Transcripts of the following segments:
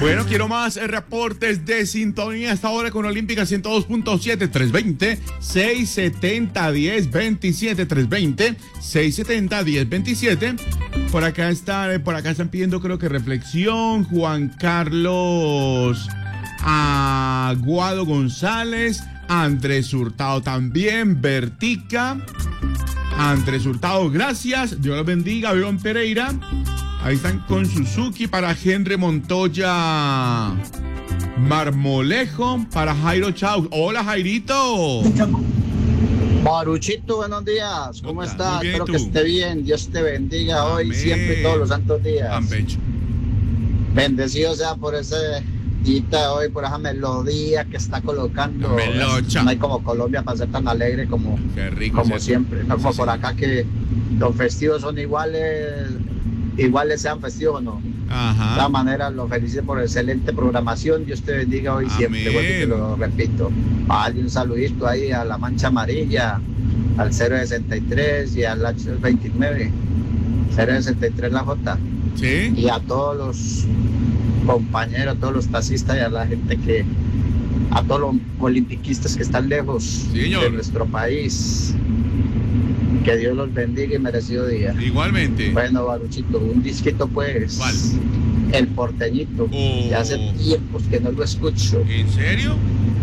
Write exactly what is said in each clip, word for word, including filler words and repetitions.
Bueno, quiero más eh, reportes de sintonía hasta ahora con Olímpica ciento dos punto siete, tres veinte, seiscientos setenta, diez veintisiete, tres veinte, seiscientos setenta, diez veintisiete. Por acá están, por acá están pidiendo creo que reflexión. Juan Carlos Aguado González, Andrés Hurtado también, Vertica, Andrés Hurtado, gracias, Dios los bendiga, Iván Pereira. Ahí están con Suzuki para Henry Montoya Marmolejo, para Jairo Chau. Hola, Jairito. Maruchito, buenos días. ¿Cómo Hola, estás? muy bien, Espero ¿tú? que esté bien. Dios te bendiga hoy, Amén. siempre y todos los santos días. Amén. Bendecido sea por ese día de hoy, por esa melodía que está colocando. Melocha. No hay como Colombia para ser tan alegre como, Qué rico. como ¿cierto? siempre. No como Sí, por sí. acá que los festivos son iguales, iguales sean festivos o no. De Ajá. todas maneras, los felicito por excelente programación. Dios te bendiga hoy Amén. siempre. Vuelvo y te lo repito. Dale un saludito ahí a la Mancha Amarilla, al cero sesenta y tres y al H veintinueve. cero sesenta y tres la J. Sí. Y a todos los compañeros, a todos los taxistas y a la gente que, a todos los olimpiquistas que están lejos Señor. de nuestro país. Que Dios los bendiga y merecido día. Igualmente. Bueno, Baruchito, un disquito pues. ¿Cuál? El Porteñito. Oh. Que hace tiempos que no lo escucho. ¿En serio?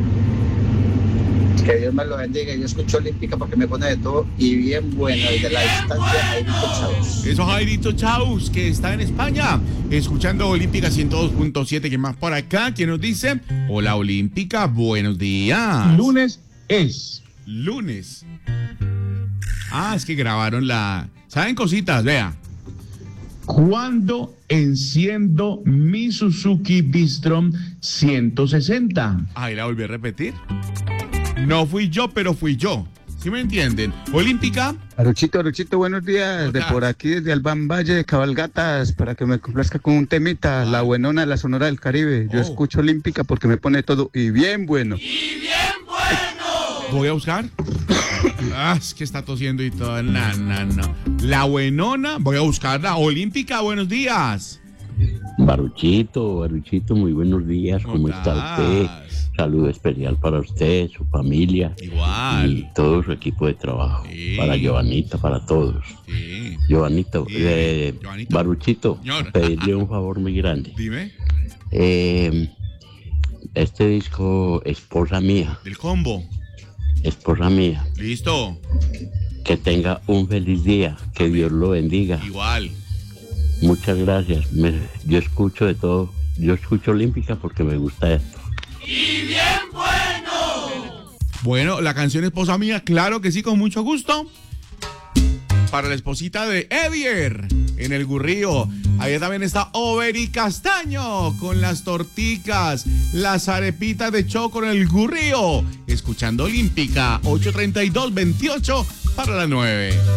Que Dios me lo bendiga. Yo escucho Olímpica porque me pone de todo y bien bueno. Y de la distancia, ahí chavos. Eso Jairito Chaus, que está en España, escuchando Olímpica ciento dos punto siete. ¿Quién más por acá? ¿Quién nos dice? Hola, Olímpica, buenos días. Lunes es. Lunes. Ah, es que grabaron la... ¿Saben cositas? Vea. Cuando enciendo mi Suzuki Bistrom ciento sesenta. Ahí la volví a repetir. No fui yo, pero fui yo. ¿Sí me entienden? Olímpica. Aruchito, Aruchito, buenos días. De por aquí, desde Albán Valle de Cabalgatas, para que me complazca con un temita, la buenona de la Sonora del Caribe. Yo Oh. escucho Olímpica porque me pone todo y bien bueno. Voy a buscar. Ah, es que está tosiendo y todo. No, no, no. La buenona. Voy a buscarla. Olímpica, buenos días. Baruchito, Baruchito, muy buenos días. ¿Cómo ¿Cómo está usted? estás? Saludo especial para usted, su familia Igual. y todo su equipo de trabajo. Sí. Para Giovanita, para todos. Sí. Giovanito, Sí, eh, Giovanito. Baruchito, Señor. pedirle un favor muy grande. Dime. Eh, este disco, esposa mía, Del combo. esposa mía, Listo. que tenga un feliz día, que Dios lo bendiga. Igual. Muchas gracias. Me- yo escucho de todo. Yo escucho Olímpica porque me gusta esto. Bueno, la canción Esposa Mía, claro que sí, con mucho gusto. Para la esposita de Edier en el Gurrío. Ahí también está Overi Castaño con las torticas, las arepitas de choco en el Gurrío. Escuchando Olímpica, ocho treinta y dos veintiocho para las nueve.